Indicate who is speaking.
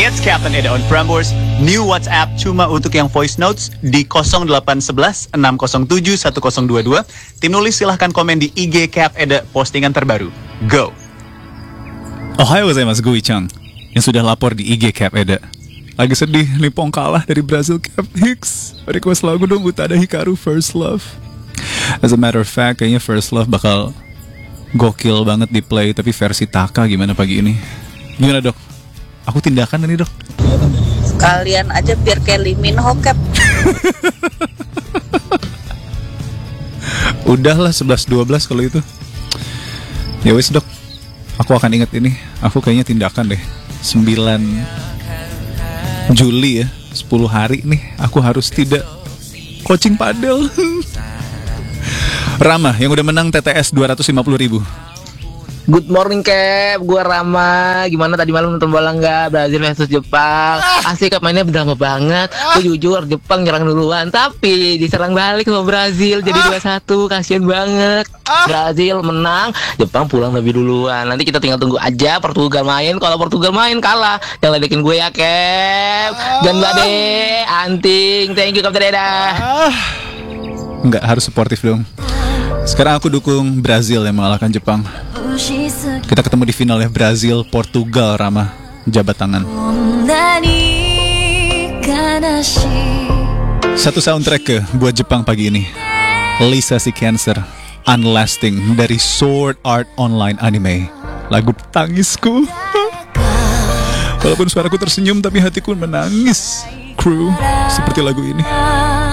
Speaker 1: It's Captain Eda on Prambors. New WhatsApp cuma untuk yang voice notes di 0811 607 1022. Tim nulis silahkan komen di IG Cap Eda postingan terbaru. Go.
Speaker 2: Ohayou gozaimasu, gue Chang yang sudah lapor di IG Cap Eda. Lagi sedih, Nippon kalah dari Brazil. Cap Hicks, request lagu dong Utada Hikaru First Love. As a matter of fact, kayaknya First Love bakal gokil banget di play. Tapi versi Taka gimana pagi ini? Gimana dok? Aku tindakan ini dok.
Speaker 3: Sekalian aja biar kayak Lee Min Ho, Cap.
Speaker 2: Udahlah 11-12 kalau itu. Ya wis dok, aku akan ingat ini. Aku kayaknya tindakan deh 9 Juli ya, 10 hari nih aku harus tidak coaching padel. Rama yang udah menang TTS 250.000.
Speaker 4: Good morning Cap, gue Rama. Gimana tadi malam nonton bola nggak? Brazil versus Jepang. Asik Cap, mainnya drama banget. Gue jujur Jepang nyerang duluan, tapi diserang balik sama Brazil jadi 2-1. Kasian banget. Brazil menang, Jepang pulang lebih duluan. Nanti kita tinggal tunggu aja Portugal main. Kalau Portugal main kalah, jangan ledekin gue ya Cap. Dan Mbak De, anting. Thank you Kapten Eda.
Speaker 2: Enggak, harus suportif dong. Sekarang aku dukung Brazil yang mengalahkan Jepang. Kita ketemu di final ya, Brazil Portugal. Rama, jabat tangan. Satu soundtrack ke buat Jepang pagi ini. Lisa si Cancer, Unlasting dari Sword Art Online Anime. Lagu tangisku. Walaupun suaraku tersenyum tapi hatiku menangis. Crew, seperti lagu ini.